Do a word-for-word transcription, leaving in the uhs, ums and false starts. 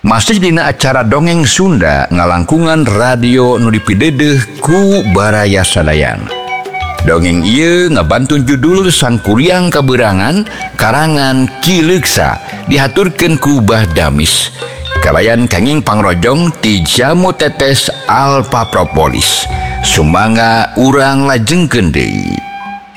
masih dina acara dongeng Sunda ngalangkungan radio nu dipidedeh ku Baraya Sadayan. Dongeng ieu ngabantun judul Sang Kuryang Kaberangan karangan Ki Leuksa dihaturkeun ku Bah Damis. Kabayan kenging pangrojong ti Jamu Tetes Alpa Propolis. Sumangga urang lajengkeun deui.